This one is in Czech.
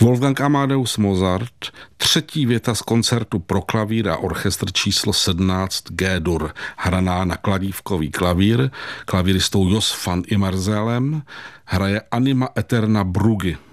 Wolfgang Amadeus Mozart, třetí věta z koncertu pro klavír a orchestr číslo 17 G-dur, hraná na kladívkový klavír, klavíristou Jos van Imarzelem, hraje Anima Eterna Brugge.